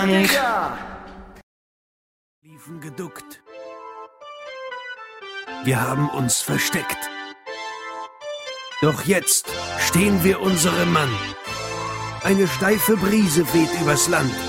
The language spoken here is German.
Erik! Liefen geduckt. Wir haben uns versteckt. Doch jetzt stehen wir unserem Mann. Eine steife Brise weht übers Land.